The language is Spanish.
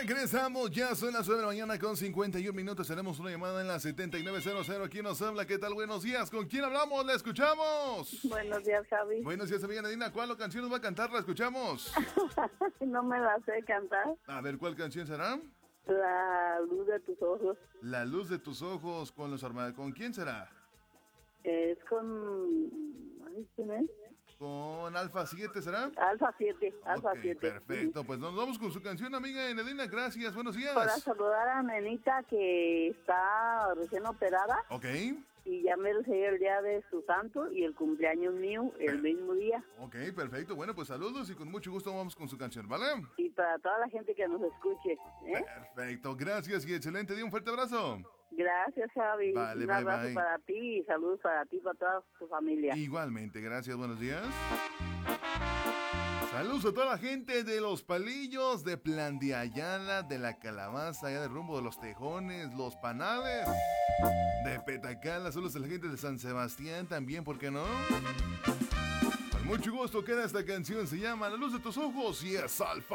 Regresamos, ya son las 9 de la mañana con 51 minutos. Tenemos una llamada en la 7900. ¿Quién nos habla? ¿Qué tal? Buenos días. ¿Con quién hablamos? ¡La escuchamos! Buenos días, Javi. Buenos días, amiga Nadina. ¿Cuál canción nos va a cantar? ¿La escuchamos? No me la sé cantar. A ver, ¿cuál canción será? La luz de tus ojos. La luz de tus ojos con los armados. ¿Con quién será? Es con... Ay, ¿quién es? ¿Con Alfa 7 será? Alfa 7, Alfa Ok, 7. perfecto. Pues nos vamos con su canción, amiga Nadina. Gracias, buenos días. Para saludar a Nenita que está recién operada. Ok. Y ya me llega el día de su santo y el cumpleaños mío el mismo día. Ok, perfecto. Bueno, pues saludos y con mucho gusto vamos con su canción, ¿vale? Y para toda la gente que nos escuche. Perfecto, gracias y excelente día. Un fuerte abrazo. Gracias, Javi. Vale, un bye, abrazo bye. para ti y saludos para ti y para toda tu familia. Igualmente, gracias, buenos días. Saludos a toda la gente de Los Palillos, de Plan de Ayala, de La Calabaza, allá de rumbo de Los Tejones, Los Panales, de Petacala. Saludos a la gente de San Sebastián también, ¿por qué no? Con mucho gusto queda esta canción, se llama La Luz de Tus Ojos y es Alfa